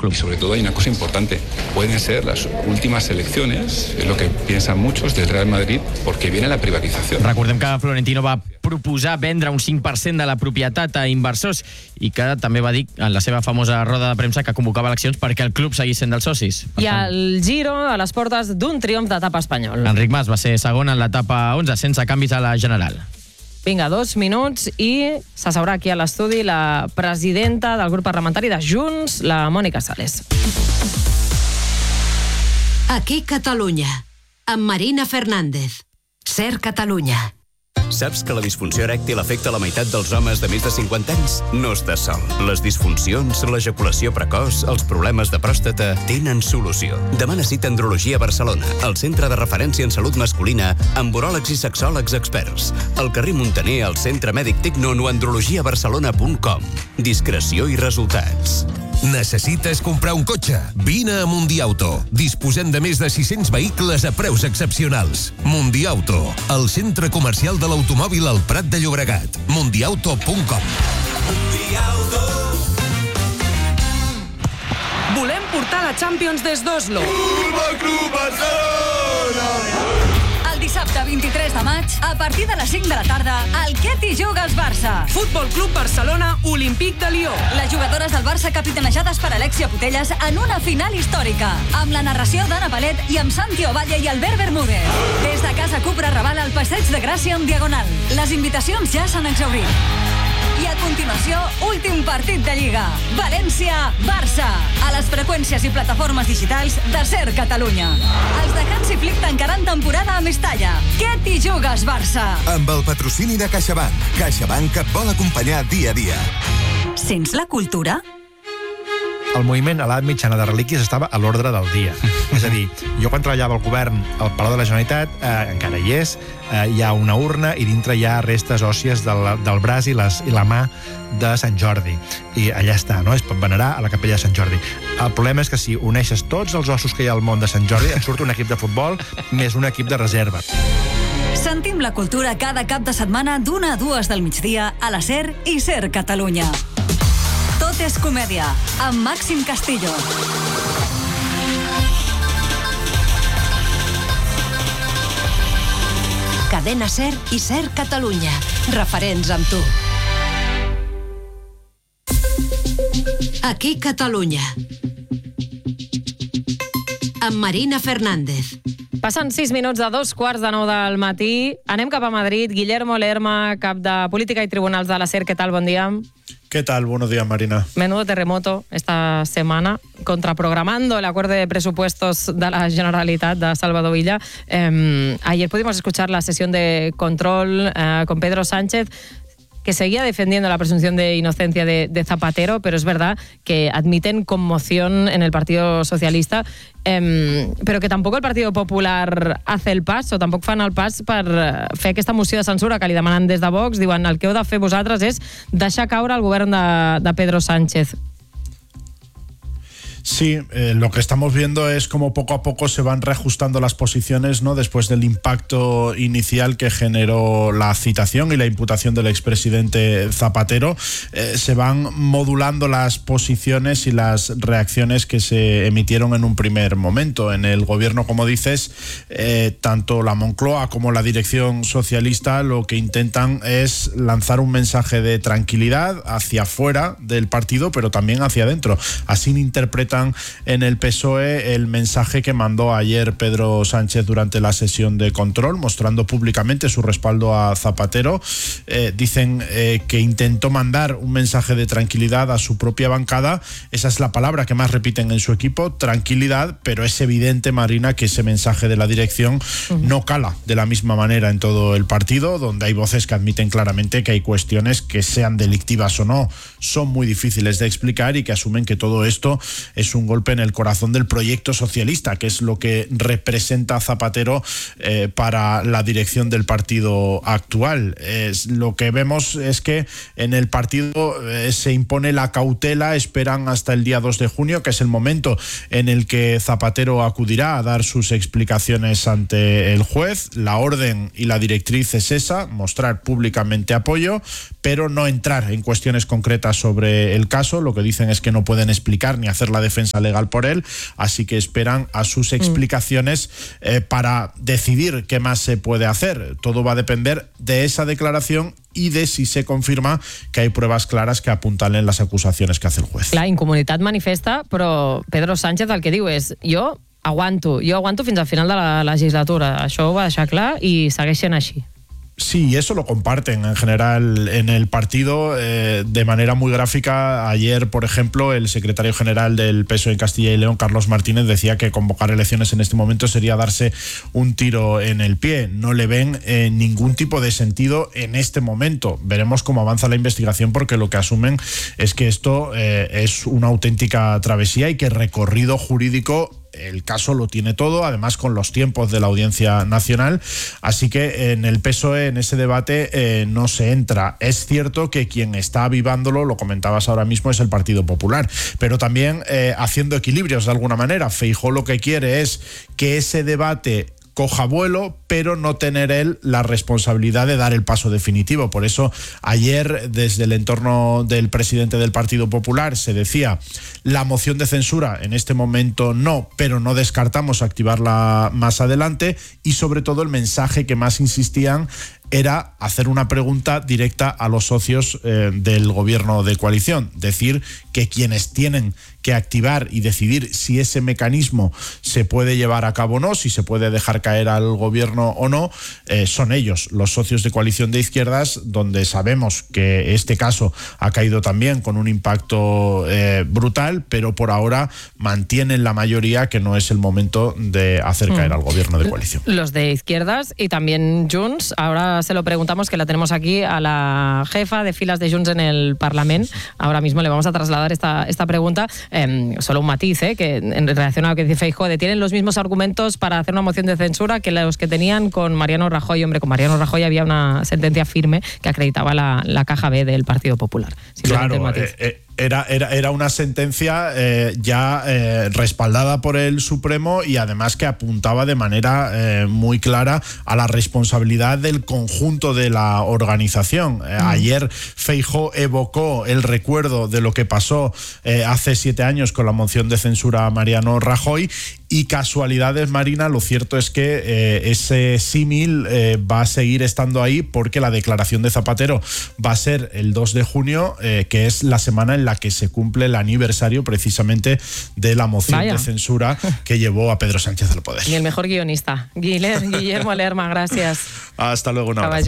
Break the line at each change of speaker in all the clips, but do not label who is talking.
club.
Y sobre todo hay una cosa importante, pueden ser las últimas elecciones, es lo que piensan muchos del Real Madrid, porque viene la privatización.
Recordem que Florentino va proposar vendre un 5% de la propietat a inversors i que també va dir en la seva famosa roda de premsa que convocava eleccions perquè el club seguís sent dels socis.
I el Giro a les portes d'un triomf d'etapa espanyol.
Enric Mas va ser segon en l'etapa 11 sense canvis a la general.
Vinga, 2 minuts i s'asseurà aquí a l'estudi la presidenta del grup parlamentari de Junts, la Mònica Sales.
Aquí Catalunya, amb Marina Fernández. Ser Catalunya.
Saps que la disfunció erèctil afecta la meitat dels homes de més de 50 anys? No estàs sol. Les disfuncions, l'ejaculació precoç, els problemes de pròstata tenen solució. Demana cita a Andrologia Barcelona, el centre de referència en salut masculina, amb uròlegs i sexòlegs experts. Al carrer Muntaner, al Centre Mèdic Tecnon o andrologiabarcelona.com. Discreció i resultats.
Necessites comprar un cotxe? Vine a Mundiauto. Disposem de més de 600 vehicles a preus excepcionals. Mundiauto, el centre comercial de l'automòbil al Prat de Llobregat. Mundiauto.com.
Volem portar la Champions des d'Oslo.
Futbol Club Barcelona!
El dissabte 23 de maig, a partir de les 5 de la tarda, el Què t'hi jugues Barça?
Futbol Club Barcelona, Olímpic de Lió.
Les jugadores del Barça capitanejades per Alexia Putellas en una final històrica, amb la narració d'Anna Palet i amb Santi Ovalle i Albert Bermúdez. Des de Casa Cupra Raval al Passeig de Gràcia en Diagonal. Les invitacions ja s'han exhaurit. I a continuació, últim partit de Lliga. València-Barça. A les freqüències i plataformes digitals de Ser Catalunya. Els de Hansi Flick tancaran temporada a Mestalla. Què t'hi jugues, Barça?
Amb el patrocini de CaixaBank. CaixaBank que et vol acompanyar dia a dia.
Sents la cultura?
El moviment a l'edat mitjana de relíquies estava a l'ordre del dia. És a dir, jo quan treballava al govern al Palau de la Generalitat, encara hi és, hi ha una urna i dintre hi ha restes òssies del braç i la mà de Sant Jordi. I allà està, no? Es pot venerar a la capella de Sant Jordi. El problema és que si uneixes tots els ossos que hi ha al món de Sant Jordi, et surt un equip de futbol més un equip de reserva.
Sentim la cultura cada cap de setmana d'1 a 2 del migdia a la Ser i Ser Catalunya. Tot és comèdia, amb Màxim Castillo.
Cadena Ser i Ser Catalunya. Referents amb tu. Aquí Catalunya. Amb Marina Fernández.
Passen 6 minuts de 2:15 del matí. Anem cap a Madrid. Guillermo Lerma, cap de Política i Tribunals de la SER. ¿Qué tal? Bon dia.
¿Qué tal? Buenos días, Marina.
Menudo terremoto esta semana, contraprogramando el acuerdo de presupuestos de la Generalitat de Salvador Illa. Ayer pudimos escuchar la sesión de control con Pedro Sánchez, que seguía defendiendo la presunción de inocencia de Zapatero, pero es verdad que admiten conmoción en el Partido Socialista, però que tampoc el Partit Popular hace el pas, o tampoc fan el pas per fer aquesta moció de censura que li demanen des de Vox. Diuen, el que heu de fer vosaltres és deixar caure el govern de Pedro Sánchez.
Sí, lo que estamos viendo es cómo poco a poco se van reajustando las posiciones, ¿no? Después del impacto inicial que generó la citación y la imputación del expresidente Zapatero, se van modulando las posiciones y las reacciones que se emitieron en un primer momento. En el gobierno, como dices, tanto la Moncloa como la dirección socialista lo que intentan es lanzar un mensaje de tranquilidad hacia afuera del partido, pero también hacia adentro. Así interpretan en el PSOE el mensaje que mandó ayer Pedro Sánchez durante la sesión de control, mostrando públicamente su respaldo a Zapatero. Dicen que intentó mandar un mensaje de tranquilidad a su propia bancada. Esa es la palabra que más repiten en su equipo, tranquilidad, pero es evidente, Marina, que ese mensaje de la dirección no cala de la misma manera en todo el partido, donde hay voces que admiten claramente que hay cuestiones que, sean delictivas o no, son muy difíciles de explicar y que asumen que todo esto es un golpe en el corazón del proyecto socialista, que es lo que representa Zapatero para la dirección del partido actual. Lo que vemos es que en el partido se impone la cautela, esperan hasta el día 2 de junio, que es el momento en el que Zapatero acudirá a dar sus explicaciones ante el juez. La orden y la directriz es esa, mostrar públicamente apoyo, pero no entrar en cuestiones concretas sobre el caso. Lo que dicen es que no pueden explicar ni hacer la defensa defensa legal por él, así que esperan a sus explicaciones para decidir qué más se puede hacer. Todo va a depender de esa declaración i de si se confirma que hay pruebas claras que apuntalen las acusaciones que hace el juez.
La incomunitat manifesta, però Pedro Sánchez el que diu és jo aguanto fins al final de la legislatura. Això ho va deixar clar i segueix sent així.
Sí, eso lo comparten en general en el partido de manera muy gráfica. Ayer, por ejemplo, el secretario general del PSOE en Castilla y León, Carlos Martínez, decía que convocar elecciones en este momento sería darse un tiro en el pie. No le ven ningún tipo de sentido en este momento. Veremos cómo avanza la investigación, porque lo que asumen es que esto es una auténtica travesía y que recorrido jurídico el caso lo tiene todo, además con los tiempos de la Audiencia Nacional, así que en el PSOE, en ese debate, no se entra. Es cierto que quien está avivándolo, lo comentabas ahora mismo, es el Partido Popular, pero también haciendo equilibrios de alguna manera. Feijóo lo que quiere es que ese debate coja vuelo, pero no tener él la responsabilidad de dar el paso definitivo. Por eso ayer, desde el entorno del presidente del Partido Popular, se decía: la moción de censura en este momento no, pero no descartamos activarla más adelante, y sobre todo el mensaje que más insistían era hacer una pregunta directa a los socios del gobierno de coalición, decir que quienes tienen que activar y decidir si ese mecanismo se puede llevar a cabo o no, si se puede dejar caer al gobierno o no, son ellos, los socios de coalición de izquierdas, donde sabemos que este caso ha caído también con un impacto brutal, pero por ahora mantienen la mayoría que no es el momento de hacer caer al gobierno de coalición.
Los de izquierdas y también Junts, ahora se lo preguntamos, que la tenemos aquí a la jefa de filas de Junts en el Parlamento. Ahora mismo le vamos a trasladar esta pregunta. Solo un matiz, que en relación a lo que dice Feijóo, tienen los mismos argumentos para hacer una moción de censura que los que tenían con Mariano Rajoy. Hombre, con Mariano Rajoy había una sentencia firme que acreditaba la caja B del Partido Popular.
Claro, era una sentencia ya respaldada por el Supremo, y además que apuntaba de manera muy clara a la responsabilidad del conjunto de la organización. Ayer Feijóo evocó el recuerdo de lo que pasó hace 7 años con la moción de censura a Mariano Rajoy, y casualidades, Marina, lo cierto es que ese símil va a seguir estando ahí, porque la declaración de Zapatero va a ser el 2 de junio, que es la semana en la que se cumple el aniversario precisamente de la moción de censura que llevó a Pedro Sánchez al poder.
Y el mejor guionista, Guillermo Lerma, gracias.
Hasta luego, un abrazo.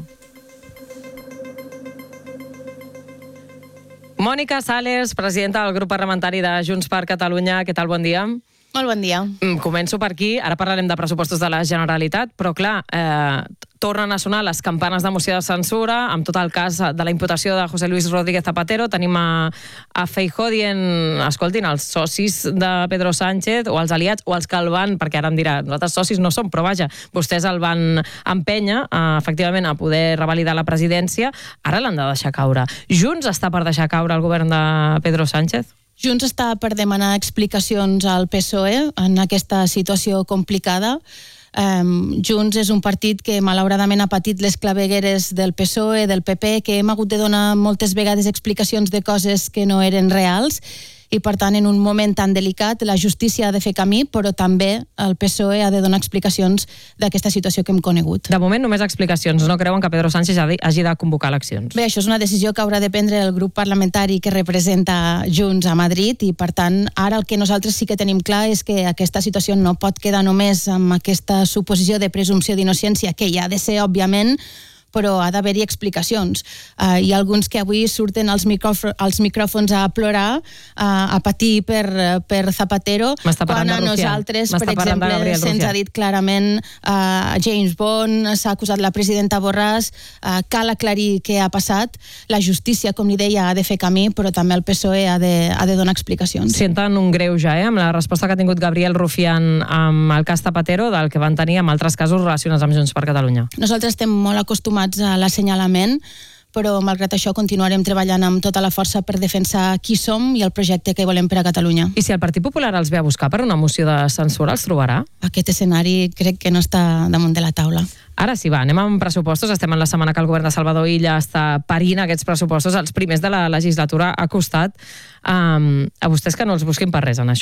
Mònica Sales, presidenta del grup parlamentari de Junts per Catalunya. Què tal? Bon dia.
Molt bon dia.
Començo per aquí. Ara parlarem de pressupostos de la Generalitat, però clar, tornen a sonar les campanes de moció de censura amb tot el cas de la imputació de José Luis Rodríguez Zapatero. Tenim a Feijóo dient, escoltin, els socis de Pedro Sánchez o els aliats o els que el van, perquè ara em dirà, nosaltres socis no som, però vaja, vostès el van empènyer efectivament a poder revalidar la presidència, ara l'han de deixar caure. Junts està per deixar caure el govern de Pedro Sánchez?
Junts està per demanar explicacions al PSOE en aquesta situació complicada. Junts és un partit que malauradament ha patit les clavegueres del PSOE, del PP, que hem hagut de donar moltes vegades explicacions de coses que no eren reals, i per tant en un moment tan delicat la justícia ha de fer camí, però també el PSOE ha de donar explicacions d'aquesta situació que hem conegut.
De moment només explicacions, no creuen que Pedro Sánchez hagi de convocar eleccions?
Bé, això és una decisió que haurà de prendre el grup parlamentari que representa Junts a Madrid, i per tant ara el que nosaltres sí que tenim clar és que aquesta situació no pot quedar només amb aquesta suposició de presumpció d'innocència, que hi ha de ser, òbviament, però ha d'haver-hi explicacions. Hi ha alguns que avui surten als micròfons a plorar, a patir per Zapatero, quan a nosaltres, per exemple, se'ns ha dit clarament James Bond, s'ha acusat la presidenta Borràs, cal aclarir què ha passat. La justícia, com li deia, ha de fer camí, però també el PSOE ha de donar explicacions.
Senten un greuge, amb la resposta que ha tingut Gabriel Rufián amb el cas Zapatero, del que van tenir amb altres casos relacionats amb Junts per Catalunya.
Nosaltres estem molt acostumats a l'assenyalament, però malgrat això continuarem treballant amb tota la força per defensar qui som i el projecte que volem per a Catalunya.
I si el Partit Popular els ve a buscar per una moció de censura, els trobarà?
Aquest escenari crec que no està damunt de la taula.
Ara sí, va, anem amb pressupostos. Estem en la setmana que el govern de Salvador Illa està parint aquests pressupostos. Els primers de la legislatura ha costat a vostès que no els busquin per res en això.